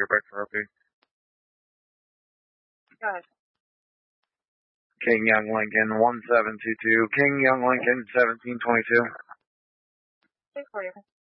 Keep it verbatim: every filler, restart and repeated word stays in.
your break for O P. Go ahead. King Young Lincoln one seven two two. King Young Lincoln seventeen twenty-two. six forty.